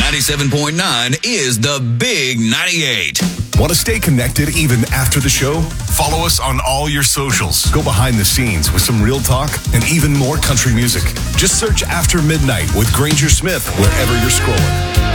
97.9 is the Big 98. Want to stay connected even after the show? Follow us on all your socials. Go behind the scenes with some real talk and even more country music. Just search After Midnight with Granger Smith wherever you're scrolling.